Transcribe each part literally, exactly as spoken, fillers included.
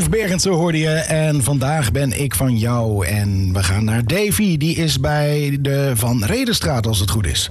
Yves Berendsen hoorde je en vandaag ben ik van jou. En we gaan naar Davy, die is bij de Van Redenstraat als het goed is.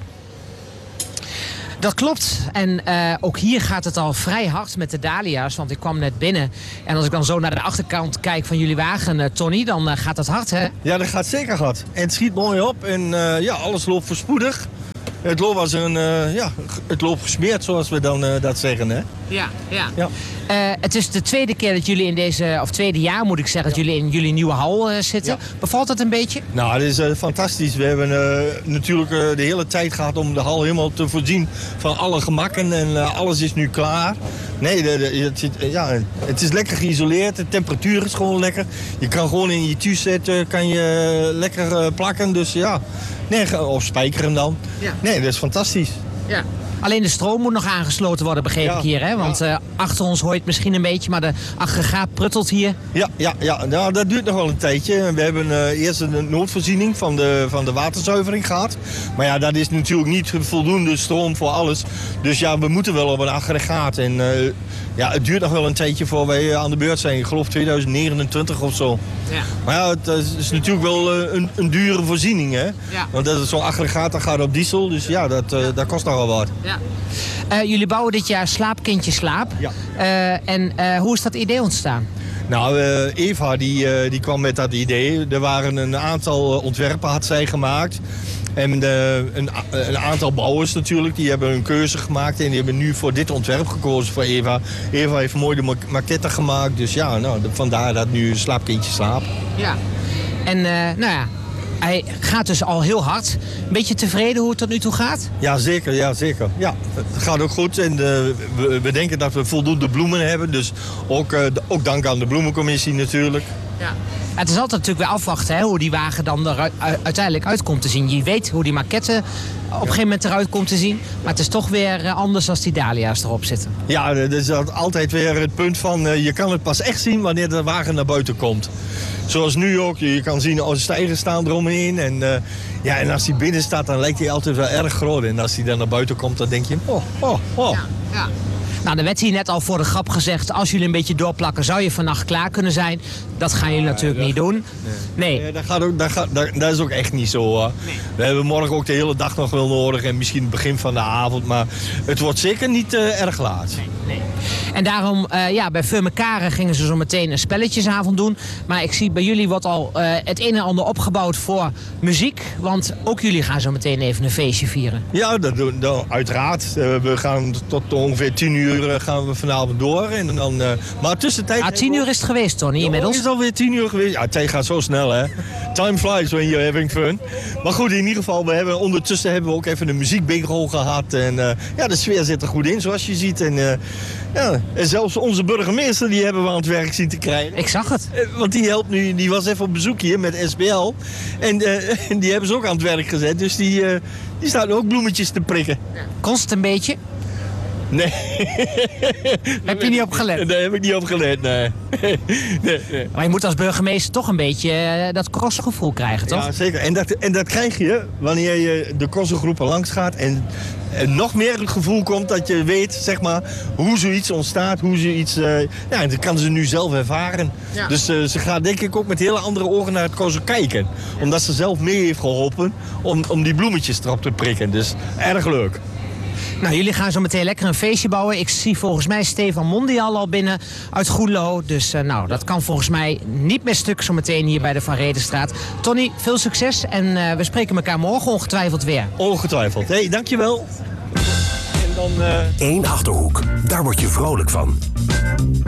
Dat klopt. En uh, ook hier gaat het al vrij hard met de dahlia's. Want ik kwam net binnen. En als ik dan zo naar de achterkant kijk van jullie wagen, uh, Tony, dan uh, gaat het hard, hè? Ja, dat gaat zeker hard. En het schiet mooi op. En uh, ja, alles loopt voorspoedig. Het loopt als een, uh, ja, het loopt gesmeerd, zoals we dan uh, dat zeggen, hè? Ja, ja. ja. Uh, het is de tweede keer dat jullie in deze, of tweede jaar moet ik zeggen, dat jullie in jullie nieuwe hal uh, zitten. Ja. Bevalt dat een beetje? Nou, het is uh, fantastisch. We hebben uh, natuurlijk uh, de hele tijd gehad om de hal helemaal te voorzien van alle gemakken. En uh, alles is nu klaar. Nee, de, de, het, ja, het is lekker geïsoleerd. De temperatuur is gewoon lekker. Je kan gewoon in je thuis zetten, kan je lekker uh, plakken. Dus ja, nee, of spijkeren dan. Ja. Nee, dat is fantastisch. Ja. Alleen de stroom moet nog aangesloten worden, begreep ja, ik hier. Hè? Want ja. uh, achter ons hoor je het misschien een beetje, maar de aggregaat pruttelt hier. Ja, ja, ja. Nou, dat duurt nog wel een tijdje. We hebben uh, eerst een noodvoorziening van de, van de waterzuivering gehad. Maar ja, dat is natuurlijk niet voldoende stroom voor alles. Dus ja, we moeten wel op een aggregaat. En uh, ja, het duurt nog wel een tijdje voor wij aan de beurt zijn. Ik geloof twintig negenentwintig of zo. Ja. Maar ja, het is natuurlijk wel uh, een, een dure voorziening, hè. Ja. Want dat is zo'n aggregaat, dat gaat op diesel. Dus ja, dat, uh, dat kost nogal wat. Ja. Uh, jullie bouwen dit jaar Slaapkindje Slaap. Ja. Uh, en uh, hoe is dat idee ontstaan? Nou, uh, Eva die, uh, die kwam met dat idee. Er waren een aantal ontwerpen had zij gemaakt. En uh, een, een aantal bouwers natuurlijk, die hebben een keuze gemaakt. En die hebben nu voor dit ontwerp gekozen voor Eva. Eva heeft een mooie maquette gemaakt. Dus ja, nou, vandaar dat nu Slaapkindje Slaap. Ja. En uh, nou ja. Hij gaat dus al heel hard. Een beetje tevreden hoe het tot nu toe gaat? Ja, zeker. Ja, zeker. Ja, het gaat ook goed. En uh, we, we denken dat we voldoende bloemen hebben. Dus ook, uh, ook dank aan de bloemencommissie natuurlijk. Ja. Het is altijd natuurlijk weer afwachten, hè, hoe die wagen dan er uiteindelijk uit komt te zien. Je weet hoe die maquette op een gegeven moment eruit komt te zien. Maar het is toch weer anders als die dahlia's erop zitten. Ja, dat is altijd weer het punt van uh, je kan het pas echt zien wanneer de wagen naar buiten komt. Zoals nu ook, je kan zien als stijgers staan eromheen. En, uh, ja, en als hij binnen staat, dan lijkt hij altijd wel erg groot. En als hij dan naar buiten komt, dan denk je, oh, oh, oh. Ja, ja. Nou, er werd hier net al voor de grap gezegd, als jullie een beetje doorplakken, zou je vannacht klaar kunnen zijn. Dat gaan jullie ja, natuurlijk dat, niet doen. Nee. nee. nee dat, gaat ook, dat, gaat, dat, dat is ook echt niet zo, hoor. Nee. We hebben morgen ook de hele dag nog wel nodig en misschien het begin van de avond. Maar het wordt zeker niet uh, erg laat. Nee, nee. En daarom, uh, ja, bij Furmekaren gingen ze zo meteen een spelletjesavond doen. Maar ik zie bij jullie wordt al uh, het een en ander opgebouwd voor muziek. Want ook jullie gaan zo meteen even een feestje vieren. Ja, dat doen we uiteraard. Uh, we gaan tot ongeveer tien uur gaan we vanavond door. En dan, uh, maar tussentijd... Ah, tien uur is het geweest, Tony, inmiddels. Het is alweer tien uur geweest. Ja, tijd gaat zo snel, hè. Time flies when you're having fun. Maar goed, in ieder geval, we hebben, ondertussen hebben we ook even een muziekbingo gehad. En uh, ja, de sfeer zit er goed in, zoals je ziet. En, uh, ja, en zelfs onze burgemeester, die hebben we aan het werk zien te krijgen. Ik zag het. Uh, want die helpt nu, die was even op bezoek hier met S B L. En uh, die hebben ze ook aan het werk gezet. Dus die, uh, die staan ook bloemetjes te prikken. Ja. Kost het een beetje? Nee. Heb je niet op gelet? Nee, heb ik niet op gelet, nee. nee, nee. Maar je moet als burgemeester toch een beetje uh, dat crossgevoel krijgen, toch? Ja, zeker. En dat, en dat krijg je wanneer je de crossengroepen langs gaat en, en nog meer het gevoel komt dat je weet, zeg maar, hoe zoiets ontstaat, hoe zoiets... Uh, ja, dat kan ze nu zelf ervaren. Ja. Dus uh, ze gaat denk ik ook met hele andere ogen naar het crossen kijken. Ja. Omdat ze zelf mee heeft geholpen om, om die bloemetjes erop te prikken. Dus erg leuk. Nou, jullie gaan zo meteen lekker een feestje bouwen. Ik zie volgens mij Stefan Mondial al binnen uit Groenlo. Dus uh, nou, dat kan volgens mij niet meer stuk zo meteen hier bij de Van Redenstraat. Tony, veel succes en uh, we spreken elkaar morgen ongetwijfeld weer. Ongetwijfeld. Hé, hey, dankjewel. En dan... Uh... Eén Achterhoek, daar word je vrolijk van.